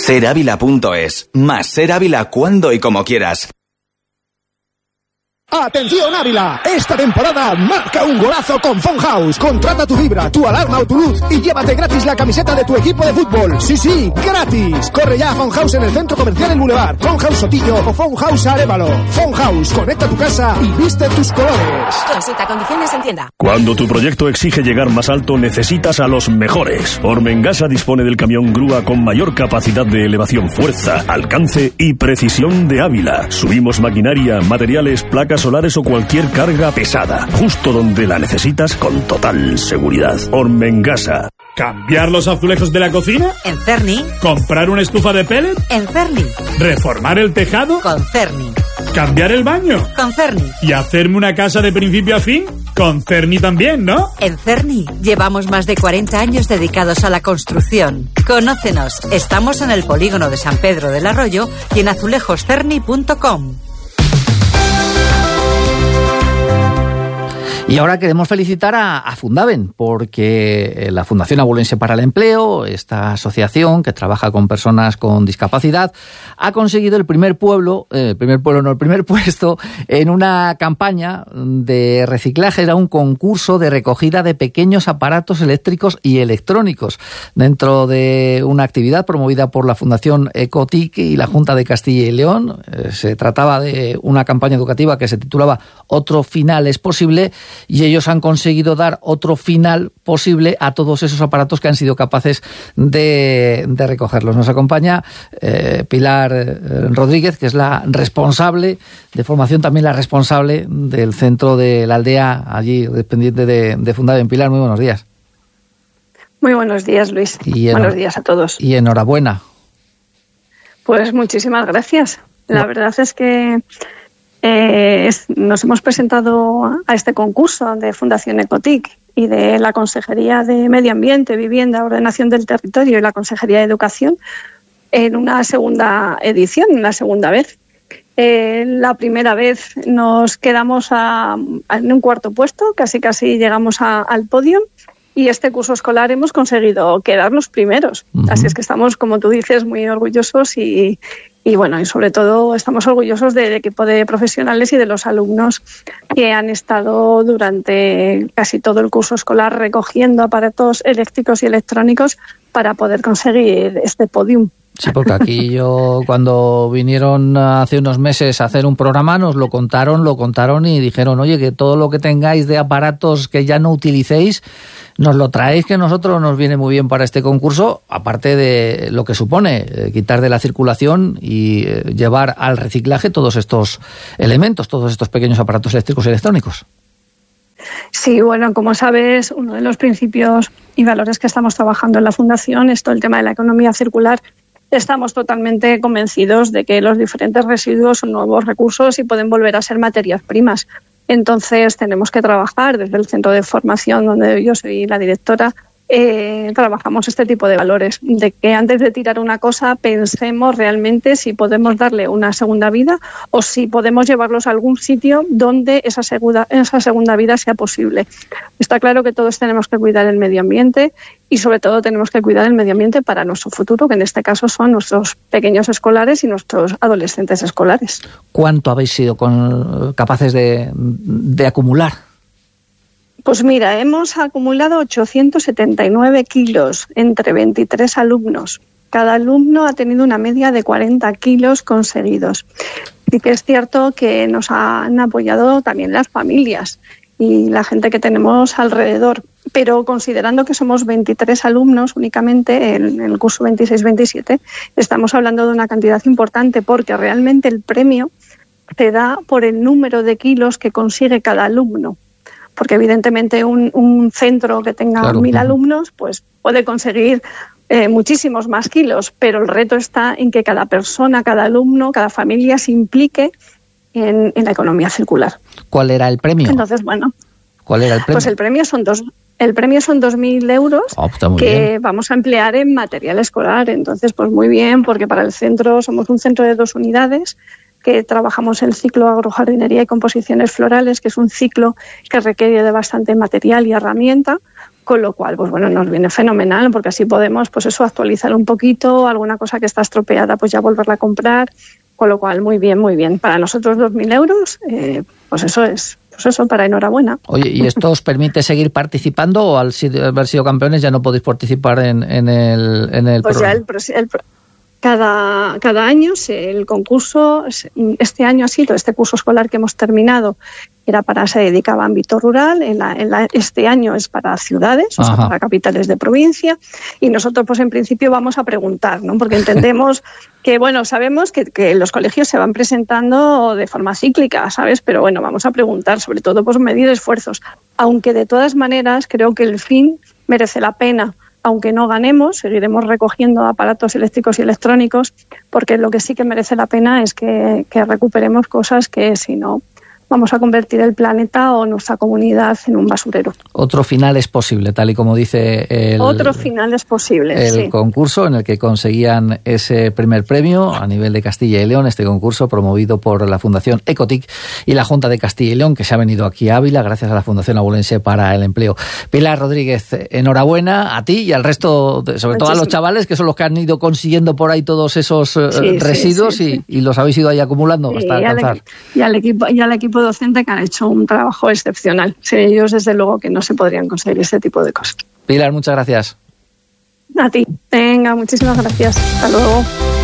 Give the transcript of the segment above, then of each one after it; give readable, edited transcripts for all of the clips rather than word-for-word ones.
Serávila.es. Más Ser Ávila cuando y como quieras. ¡Atención Ávila! Esta temporada marca un golazo con Phone House. Contrata tu fibra, tu alarma o tu luz y llévate gratis la camiseta de tu equipo de fútbol. Sí, gratis. Corre ya a Phone House en el Centro Comercial El Boulevard, Phone House Sotillo o Phone House Arévalo. Phone House, conecta tu casa y viste tus colores. Consulta condiciones en tienda. Cuando tu proyecto exige llegar más alto, necesitas a los mejores. Ormengasa dispone del camión grúa con mayor capacidad de elevación, fuerza, alcance y precisión de Ávila. Subimos maquinaria, materiales, placas solares o cualquier carga pesada, justo donde la necesitas con total seguridad. Ormengasa. ¿Cambiar los azulejos de la cocina? En Cerny. ¿Comprar una estufa de pellet? En Cerny. ¿Reformar el tejado? Con Cerny. ¿Cambiar el baño? Con Cerny. ¿Y hacerme una casa de principio a fin? Con Cerny también, ¿no? En Cerny llevamos más de 40 años dedicados a la construcción. Conócenos. Estamos en el polígono de San Pedro del Arroyo y en azulejoscerny.com. Y ahora queremos felicitar a Fundaven, porque la Fundación Abulense para el Empleo, esta asociación que trabaja con personas con discapacidad, ha conseguido el primer puesto en una campaña de reciclaje. Era un concurso de recogida de pequeños aparatos eléctricos y electrónicos dentro de una actividad promovida por la Fundación Ecotic y la Junta de Castilla y León. Se trataba de una campaña educativa que se titulaba Otro final es posible, y ellos han conseguido dar otro final posible a todos esos aparatos que han sido capaces de recogerlos. Nos acompaña Pilar Rodríguez, que es la responsable de formación, también la responsable del centro de la aldea, allí dependiente de Fundaven. Pilar, muy buenos días. Muy buenos días, Luis. Buenos días a todos. Y enhorabuena. Pues muchísimas gracias. La verdad es que nos hemos presentado a este concurso de Fundación Ecotic y de la Consejería de Medio Ambiente, Vivienda, Ordenación del Territorio y la Consejería de Educación en una segunda edición, una segunda vez. La primera vez nos quedamos en un cuarto puesto, casi llegamos al podio, y este curso escolar hemos conseguido quedar los primeros. Uh-huh. Así es que estamos, como tú dices, muy orgullosos y bueno, y sobre todo estamos orgullosos del equipo de profesionales y de los alumnos que han estado durante casi todo el curso escolar recogiendo aparatos eléctricos y electrónicos para poder conseguir este podium. Sí, porque aquí cuando vinieron hace unos meses a hacer un programa, nos lo contaron y dijeron, oye, que todo lo que tengáis de aparatos que ya no utilicéis, nos lo traéis, que a nosotros nos viene muy bien para este concurso, aparte de lo que supone quitar de la circulación y llevar al reciclaje todos estos elementos, todos estos pequeños aparatos eléctricos y electrónicos. Sí, bueno, como sabes, uno de los principios y valores que estamos trabajando en la Fundación es todo el tema de la economía circular. Estamos totalmente convencidos de que los diferentes residuos son nuevos recursos y pueden volver a ser materias primas. Entonces tenemos que trabajar desde el centro de formación, donde yo soy la directora, trabajamos este tipo de valores, de que antes de tirar una cosa pensemos realmente si podemos darle una segunda vida o si podemos llevarlos a algún sitio donde esa segunda vida sea posible. Está claro que todos tenemos que cuidar el medio ambiente y sobre todo tenemos que cuidar el medio ambiente para nuestro futuro, que en este caso son nuestros pequeños escolares y nuestros adolescentes escolares. ¿Cuánto habéis sido capaces de acumular? Pues mira, hemos acumulado 879 kilos entre 23 alumnos. Cada alumno ha tenido una media de 40 kilos conseguidos. Sí que es cierto que nos han apoyado también las familias y la gente que tenemos alrededor, pero considerando que somos 23 alumnos únicamente en el curso 26-27, estamos hablando de una cantidad importante, porque realmente el premio se da por el número de kilos que consigue cada alumno. Porque evidentemente un centro que tenga 1.000 alumnos pues puede conseguir muchísimos más kilos, pero el reto está en que cada persona, cada alumno, cada familia se implique en la economía circular. ¿Cuál era el premio? Entonces, bueno, ¿cuál era el premio? Pues el premio son 2.000 euros que vamos a emplear en material escolar. Entonces, pues muy bien, porque para el centro somos un centro de 2 unidades que trabajamos el ciclo agrojardinería y composiciones florales, que es un ciclo que requiere de bastante material y herramienta, con lo cual, pues bueno, nos viene fenomenal, porque así podemos, pues eso, actualizar un poquito, alguna cosa que está estropeada, pues ya volverla a comprar, con lo cual, muy bien, muy bien. Para nosotros 2.000 euros, pues eso es, pues eso, para enhorabuena. Oye, ¿y esto os permite seguir participando o al haber sido campeones ya no podéis participar en el pues programa? Cada año el concurso, este año ha sido, este curso escolar que hemos terminado, se dedicaba a ámbito rural, este año es para ciudades, o sea, para capitales de provincia, y nosotros pues en principio vamos a preguntar, ¿no? Porque entendemos que, bueno, sabemos que los colegios se van presentando de forma cíclica, ¿sabes? Pero bueno, vamos a preguntar, sobre todo pues medir esfuerzos, aunque de todas maneras creo que el fin merece la pena. Aunque no ganemos, seguiremos recogiendo aparatos eléctricos y electrónicos, porque lo que sí que merece la pena es que recuperemos cosas que, si no, vamos a convertir el planeta o nuestra comunidad en un basurero. Otro final es posible, tal y como dice el concurso en el que conseguían ese primer premio a nivel de Castilla y León, este concurso promovido por la Fundación Ecotic y la Junta de Castilla y León, que se ha venido aquí a Ávila gracias a la Fundación Abulense para el Empleo. Pilar Rodríguez, enhorabuena a ti y al resto, sobre todo a los chavales, que son los que han ido consiguiendo por ahí todos esos residuos. Y los habéis ido ahí acumulando hasta alcanzar. Y al equipo docente, que han hecho un trabajo excepcional. Sin ellos, desde luego, que no se podrían conseguir ese tipo de cosas. Pilar, muchas gracias. A ti. Venga, muchísimas gracias. Hasta luego.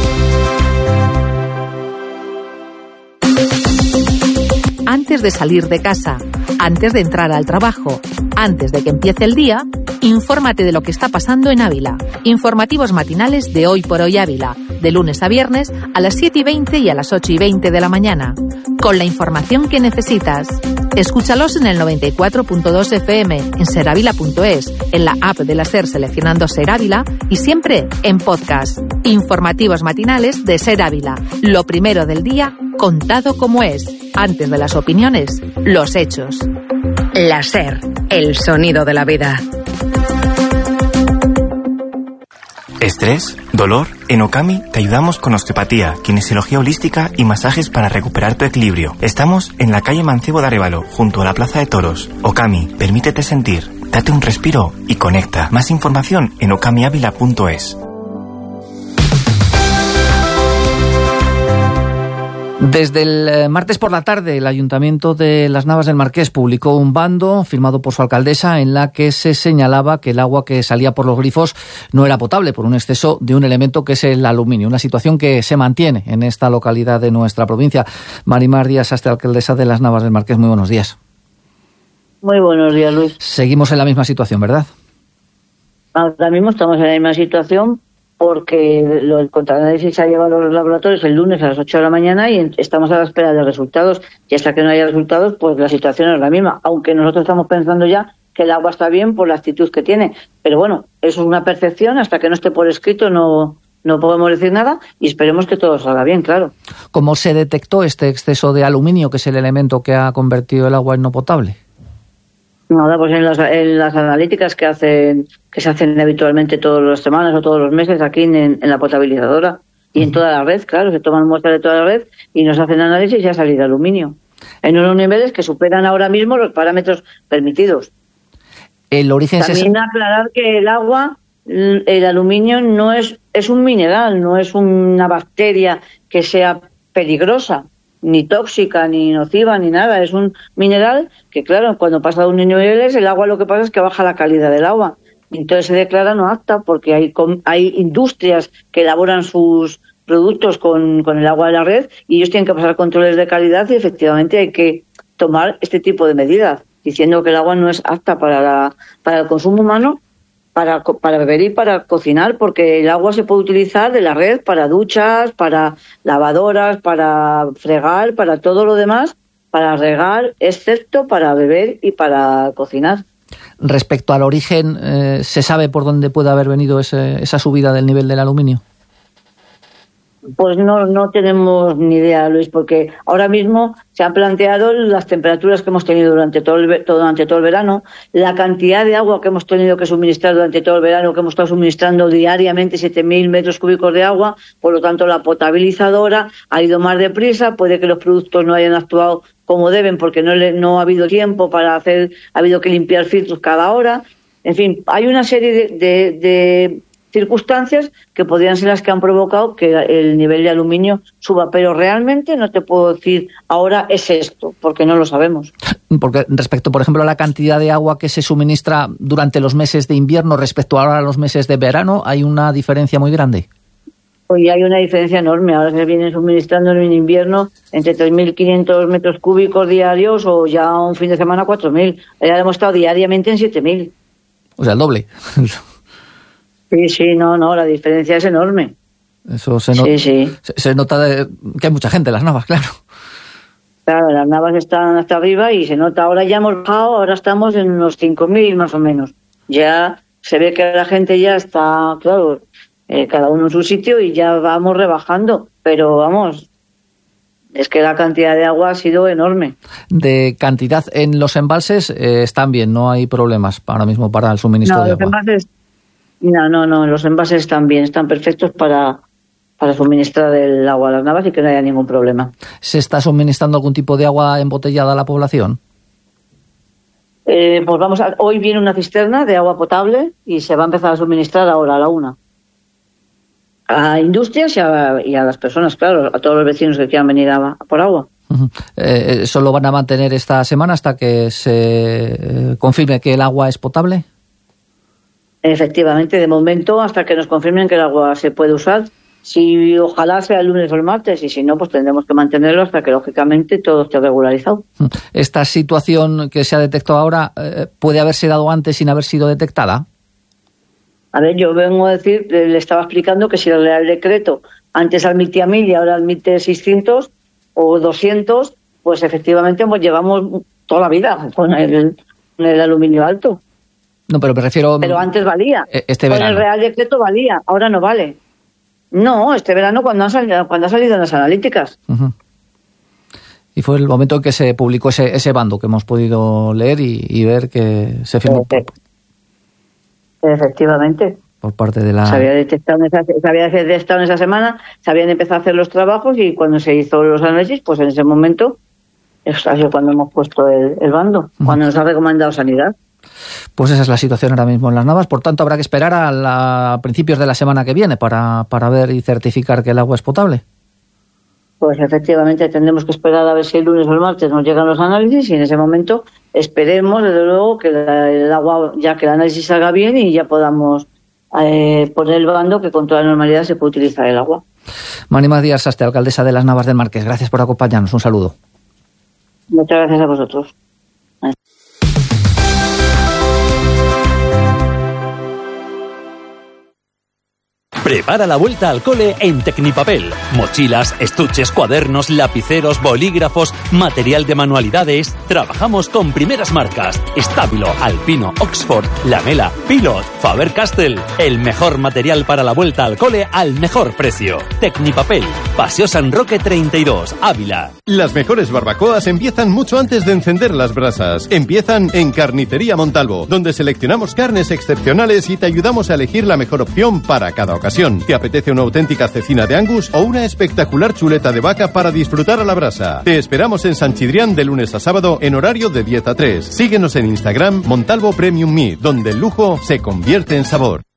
Antes de salir de casa, antes de entrar al trabajo, antes de que empiece el día, infórmate de lo que está pasando en Ávila. Informativos matinales de Hoy por Hoy Ávila, de lunes a viernes a las 7:20 y a las 8:20 de la mañana. Con la información que necesitas. Escúchalos en el 94.2 FM, en seravila.es, en la app de la SER seleccionando Ser Ávila y siempre en podcast. Informativos matinales de Ser Ávila. Lo primero del día, contado como es. Antes de las opiniones, los hechos. La SER, el sonido de la vida. ¿Estrés? ¿Dolor? En Okami te ayudamos con osteopatía, kinesiología holística y masajes para recuperar tu equilibrio. Estamos en la calle Mancebo de Arévalo, junto a la Plaza de Toros. Okami, permítete sentir, date un respiro y conecta. Más información en okamiavila.es. Desde el martes por la tarde, el Ayuntamiento de Las Navas del Marqués publicó un bando firmado por su alcaldesa en la que se señalaba que el agua que salía por los grifos no era potable por un exceso de un elemento que es el aluminio, una situación que se mantiene en esta localidad de nuestra provincia. Marimar Díaz Astre, alcaldesa de Las Navas del Marqués, muy buenos días. Muy buenos días, Luis. Seguimos en la misma situación, ¿verdad? Ahora mismo estamos en la misma situación, porque el contraanálisis se ha llevado a los laboratorios el lunes a las 8 de la mañana y estamos a la espera de resultados. Y hasta que no haya resultados, pues la situación es la misma. Aunque nosotros estamos pensando ya que el agua está bien por la actitud que tiene. Pero bueno, eso es una percepción. Hasta que no esté por escrito no podemos decir nada y esperemos que todo salga bien, claro. ¿Cómo se detectó este exceso de aluminio, que es el elemento que ha convertido el agua en no potable? Nada, pues en las analíticas que se hacen habitualmente todas las semanas o todos los meses aquí en la potabilizadora y en toda la red, claro, se toman muestras de toda la red y nos hacen análisis y ha salido aluminio. En unos niveles que superan ahora mismo los parámetros permitidos. El origen También aclarar que el agua, el aluminio no es un mineral, no es una bacteria que sea peligrosa, ni tóxica, ni nociva, ni nada. Es un mineral que, claro, cuando pasa de unos niveles, el agua lo que pasa es que baja la calidad del agua. Entonces se declara no apta porque hay industrias que elaboran sus productos con el agua de la red y ellos tienen que pasar controles de calidad y efectivamente hay que tomar este tipo de medidas, diciendo que el agua no es apta para el consumo humano, para beber y para cocinar, porque el agua se puede utilizar de la red para duchas, para lavadoras, para fregar, para todo lo demás, para regar, excepto para beber y para cocinar. Respecto al origen, ¿se sabe por dónde puede haber venido esa subida del nivel del aluminio? Pues no tenemos ni idea, Luis, porque ahora mismo se han planteado las temperaturas que hemos tenido durante todo el verano, la cantidad de agua que hemos tenido que suministrar durante todo el verano, que hemos estado suministrando diariamente 7.000 metros cúbicos de agua, por lo tanto la potabilizadora ha ido más deprisa, puede que los productos no hayan actuado como deben porque no ha habido tiempo para ha habido que limpiar filtros cada hora. En fin, hay una serie de circunstancias que podrían ser las que han provocado que el nivel de aluminio suba, pero realmente no te puedo decir ahora es esto, porque no lo sabemos. Porque respecto, por ejemplo, a la cantidad de agua que se suministra durante los meses de invierno respecto ahora a los meses de verano, ¿hay una diferencia muy grande? Hoy hay una diferencia enorme. Ahora se viene suministrando en invierno entre 3.500 metros cúbicos diarios o ya un fin de semana 4.000. Ya hemos estado diariamente en 7.000. O sea, el doble. Sí, no, la diferencia es enorme. Eso se nota que hay mucha gente en las Navas, claro. Claro, las Navas están hasta arriba y se nota. Ahora ya hemos bajado, ahora estamos en unos 5.000 más o menos. Ya se ve que la gente ya está, claro, cada uno en su sitio y ya vamos rebajando. Pero vamos, es que la cantidad de agua ha sido enorme. De cantidad en los embalses están bien, no hay problemas ahora mismo para el suministro de agua. No, los envases están bien, están perfectos para suministrar el agua a las Navas y que no haya ningún problema. ¿Se está suministrando algún tipo de agua embotellada a la población? Pues hoy viene una cisterna de agua potable y se va a empezar a suministrar ahora a la 1. A industrias y a las personas, claro, a todos los vecinos que quieran venir por agua. ¿Eso lo van a mantener esta semana hasta que se confirme que el agua es potable? Efectivamente, de momento, hasta que nos confirmen que el agua se puede usar. Si ojalá sea el lunes o el martes, y si no, pues tendremos que mantenerlo hasta que, lógicamente, todo esté regularizado. ¿Esta situación que se ha detectado ahora puede haberse dado antes sin haber sido detectada? A ver, yo vengo a decir, le estaba explicando que si el Real Decreto antes admitía 1.000 y ahora admite 600 o 200, pues efectivamente pues llevamos toda la vida con el aluminio alto. No, pero me refiero... Pero antes valía. Este verano. Con el Real Decreto valía, ahora no vale. No, este verano cuando ha salido en las analíticas. Uh-huh. Y fue el momento en que se publicó ese bando que hemos podido leer y ver que se firmó. Efectivamente. Por parte de la... Se había detectado en esa semana, se habían empezado a hacer los trabajos y cuando se hizo los análisis, pues en ese momento es cuando hemos puesto el bando, cuando nos ha recomendado Sanidad. Pues esa es la situación ahora mismo en las Navas, por tanto habrá que esperar a principios de la semana que viene para ver y certificar que el agua es potable. Pues efectivamente tendremos que esperar a ver si el lunes o el martes nos llegan los análisis y en ese momento esperemos desde luego que el agua, ya que el análisis salga bien y ya podamos poner el bando que con toda normalidad se puede utilizar el agua. Mari Díaz Saste, alcaldesa de las Navas del Marqués, gracias por acompañarnos, un saludo. Muchas gracias a vosotros. Prepara la vuelta al cole en Tecnipapel. Mochilas, estuches, cuadernos, lapiceros, bolígrafos, material de manualidades. Trabajamos con primeras marcas: Stabilo, Alpino, Oxford, Lamela, Pilot, Faber-Castell. El mejor material para la vuelta al cole al mejor precio. Tecnipapel, Paseo San Roque 32, Ávila. Las mejores barbacoas empiezan mucho antes de encender las brasas. Empiezan en Carnicería Montalvo, donde seleccionamos carnes excepcionales y te ayudamos a elegir la mejor opción para cada ocasión. ¿Te apetece una auténtica cecina de Angus o una espectacular chuleta de vaca para disfrutar a la brasa? Te esperamos en San Chidrián de lunes a sábado en horario de 10 a 3. Síguenos en Instagram Montalvo Premium Meat, donde el lujo se convierte en sabor.